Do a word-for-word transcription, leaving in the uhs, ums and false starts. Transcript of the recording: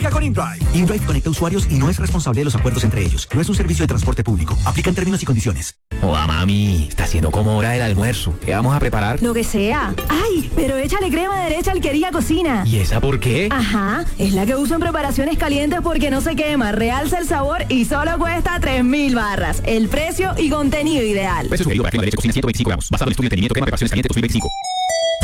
Con InDrive. InDrive conecta usuarios y no es responsable de los acuerdos entre ellos. No es un servicio de transporte público. Aplica en términos y condiciones. Hola, mami. Está haciendo como hora del almuerzo. ¿Qué vamos a preparar? Lo que sea. ¡Ay! Pero échale crema derecha al Querida Cocina. ¿Y esa por qué? Ajá. Es la que uso en preparaciones calientes porque no se quema, realza el sabor y solo cuesta tres mil barras. El precio y contenido ideal. Precio sugerido para crema derecha cocina ciento veinticinco gramos. Basado en estudio de entendimiento crema preparaciones calientes dos mil veinticinco.